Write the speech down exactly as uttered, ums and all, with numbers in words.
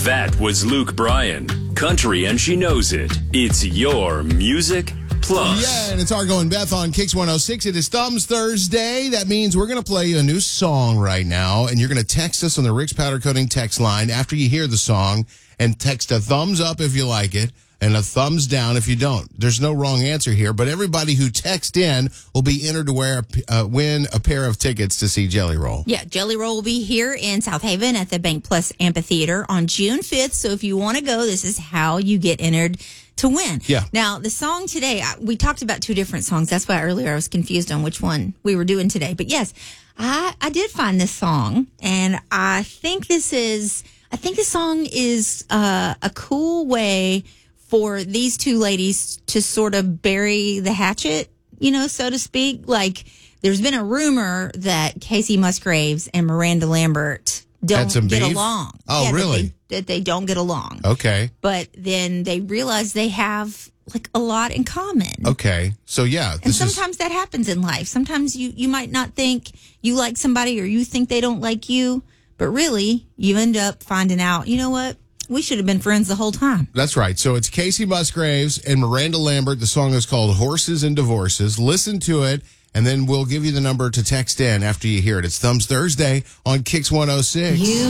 That was Luke Bryan. Country and she knows it. It's your Music Plus. Yeah, and it's Argo and Beth on Kix one oh six. It is Thumbs Thursday. That means we're going to play you a new song right now, and you're going to text us on the Rick's Powder Coating text line after you hear the song, and text a thumbs up if you like it, and a thumbs down if you don't. There's no wrong answer here, but everybody who texts in will be entered to wear, uh, win a pair of tickets to see Jelly Roll. Yeah, Jelly Roll will be here in South Haven at the Bank Plus Amphitheater on June fifth. So if you want to go, this is how you get entered to win. Yeah. Now, the song today, we talked about two different songs. That's why earlier I was confused on which one we were doing today. But yes, I, I did find this song, and I think this is, I think this song is uh, a cool way for these two ladies to sort of bury the hatchet, you know, so to speak. Like, there's been a rumor that Casey Musgraves and Miranda Lambert don't some get beef? along. Oh, Yeah, that really? they- That they don't get along. Okay. But then they realize they have like a lot in common. Okay. So, yeah. And This sometimes that happens in life. Sometimes you, you might not think you like somebody or you think they don't like you, but really you end up finding out, you know what? We should have been friends the whole time. That's right. So it's Casey Musgraves and Miranda Lambert. The song is called Horses and Divorces. Listen to it, and then we'll give you the number to text in after you hear it. It's Thumbs Thursday on Kix one oh six. You